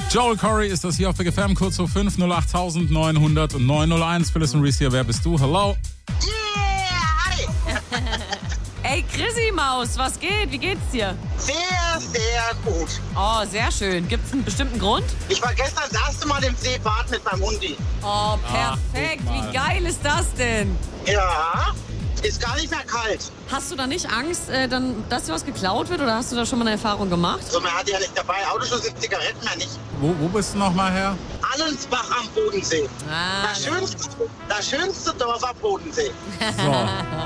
Joel Corey ist das hier auf Big FM, kurz vor 5, 08000 900 und 901. Phyllis und Reese hier, wer bist du? Hello. Yeah, hi. Ey, Chrissy Maus, was geht? Wie geht's dir? Sehr, sehr gut. Oh, sehr schön. Gibt's einen bestimmten Grund? Ich war gestern das erste Mal im See baden mit meinem Hundi. Oh, perfekt. guck mal. Wie geil ist das denn? Ja, ist gar nicht mehr kalt. Hast du da nicht Angst, dass dir was geklaut wird? Oder hast du da schon mal eine Erfahrung gemacht? So, man hat ja nicht dabei. Autoschlüssel sind Zigaretten mehr nicht. Wo bist du nochmal her? Allensbach am Bodensee. Ah, Das schönste Dorf am Bodensee. So,